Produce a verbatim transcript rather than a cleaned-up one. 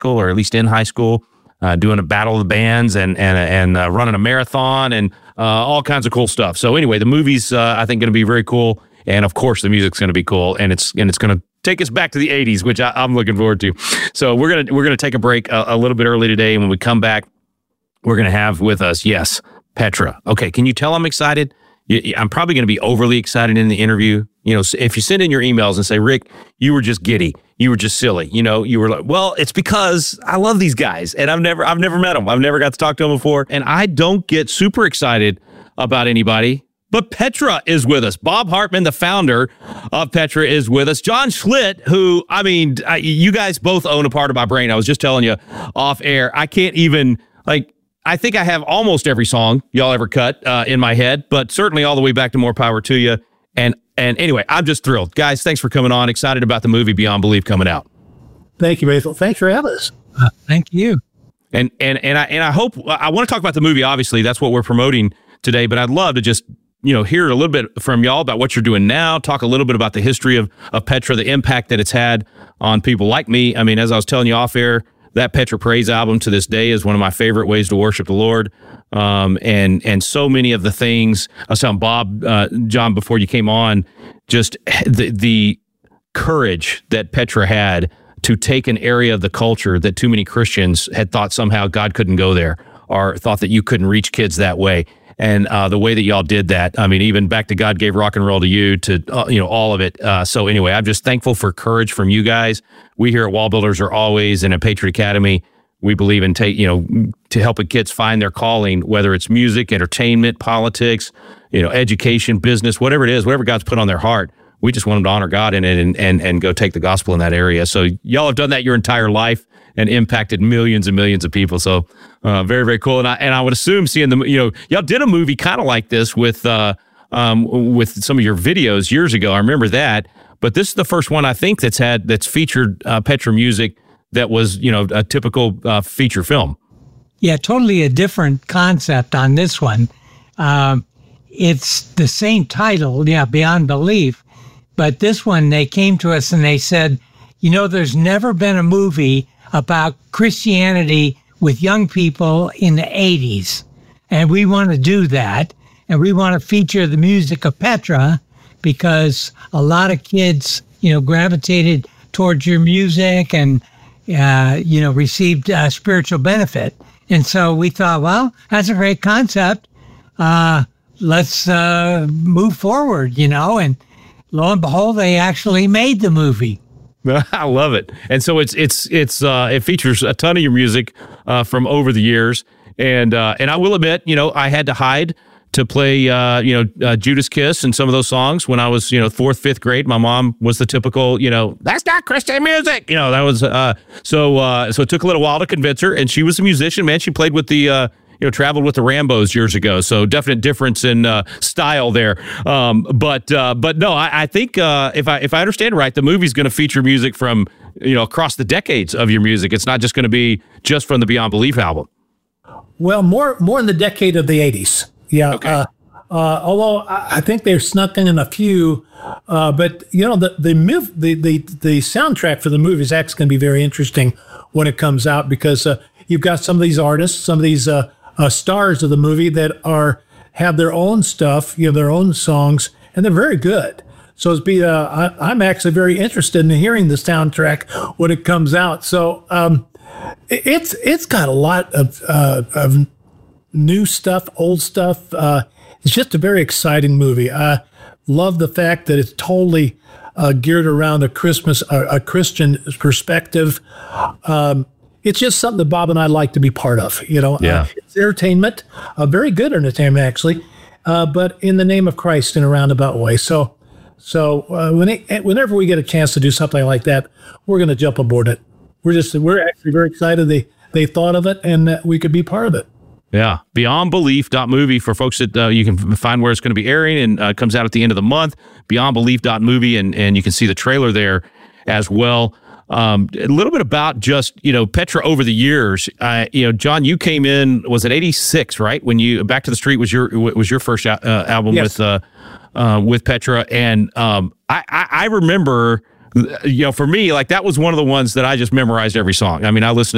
school, or at least in high school, uh, doing a battle of the bands and and and uh, running a marathon and uh, all kinds of cool stuff. So anyway, the movie's uh, I think going to be very cool, and of course the music's going to be cool, and it's and it's going to take us back to the eighties, which I, I'm looking forward to. So we're gonna we're gonna take a break a, a little bit early today, and when we come back, we're gonna have with us, yes, Petra. Okay, can you tell I'm excited? I'm probably going to be overly excited in the interview. You know, if you send in your emails and say, Rick, you were just giddy, you were just silly, you know, you were like, well, it's because I love these guys and I've never, I've never met them. I've never got to talk to them before. And I don't get super excited about anybody, but Petra is with us. Bob Hartman, the founder of Petra, is with us. John Schlitt, who, I mean, I, you guys both own a part of my brain. I was just telling you off air. I can't even, like, I think I have almost every song y'all ever cut uh, in my head, but certainly all the way back to More Power to You. And and anyway, I'm just thrilled. Guys, thanks for coming on. Excited about the movie Beyond Belief coming out. Thank you, Rachel. Thanks for having us. Uh, thank you. And and and I and I hope I want to talk about the movie. Obviously, that's what we're promoting today. But I'd love to just you know hear a little bit from y'all about what you're doing now. Talk a little bit about the history of of Petra, the impact that it's had on people like me. I mean, as I was telling you off air, that Petra Praise album to this day is one of my favorite ways to worship the Lord. Um, and and so many of the things, I was telling Bob, uh, John, before you came on, just the, the courage that Petra had to take an area of the culture that too many Christians had thought somehow God couldn't go there, or thought that you couldn't reach kids that way. And uh, the way that y'all did that, I mean, even back to God Gave Rock and Roll to You, to, uh, you know, all of it. Uh, so anyway, I'm just thankful for courage from you guys. We here at Wall Builders are always, and at Patriot Academy, we believe in, take, you know, to helping kids find their calling, whether it's music, entertainment, politics, you know, education, business, whatever it is, whatever God's put on their heart. We just want them to honor God in it and, and, and go take the gospel in that area. So y'all have done that your entire life and impacted millions and millions of people. So uh, very, very cool. And I and I would assume seeing the, you know, y'all did a movie kind of like this with uh, um, with some of your videos years ago. I remember that. But this is the first one I think that's had that's featured uh, Petra music that was, you know, a typical uh, feature film. Yeah, totally a different concept on this one. Um, it's the same title, yeah, Beyond Belief. But this one, they came to us and they said, you know, there's never been a movie about Christianity with young people in the eighties. And we want to do that. And we want to feature the music of Petra because a lot of kids, you know, gravitated towards your music and, uh, you know, received uh, spiritual benefit. And so we thought, well, that's a great concept. Uh, let's uh, move forward, you know, and lo and behold, they actually made the movie. I love it. And so it's it's it's uh, it features a ton of your music uh, from over the years. And uh, and I will admit, you know, I had to hide to play, uh, you know, uh, Judas Kiss and some of those songs when I was, you know, fourth, fifth grade. My mom was the typical, you know, that's not Christian music. You know, that was uh, so uh, so it took a little while to convince her. And she was a musician, man. She played with the uh, you know, traveled with the Rambos years ago. So definite difference in uh, style there. Um, but uh, but no, I, I think uh, if I if I understand right, the movie's going to feature music from, you know, across the decades of your music. It's not just going to be just from the Beyond Belief album. Well, more more in the decade of the eighties. Yeah. Okay. Uh, uh, although I think they've snuck in a few, uh, but you know the the, mov- the the the soundtrack for the movie is actually going to be very interesting when it comes out because uh, you've got some of these artists, some of these uh, uh, stars of the movie that are have their own stuff, you know, their own songs, and they're very good. So it's be uh, I, I'm actually very interested in hearing the soundtrack when it comes out. So um, it's it's got a lot of uh, of new stuff, old stuff. Uh, it's just a very exciting movie. I love the fact that it's totally uh, geared around a Christmas, a, a Christian perspective. Um, it's just something that Bob and I like to be part of. You know, yeah. uh, it's entertainment, uh, very good entertainment actually, uh, but in the name of Christ in a roundabout way. So, so uh, when it, whenever we get a chance to do something like that, we're going to jump aboard it. We're just we're actually very excited they they thought of it and that we could be part of it. Yeah, beyond belief dot movie for folks that uh, you can find where it's going to be airing and uh, comes out at the end of the month. beyond belief dot movie, and and you can see the trailer there as well. Um, a little bit about just, you know, Petra over the years. Uh, you know, John, you came in, was it eighty-six, right? When you Back to the Street was your was your first uh, album yes. with uh, uh, with Petra, and um, I, I I remember. You know, for me, like that was one of the ones that I just memorized every song. I mean, I listened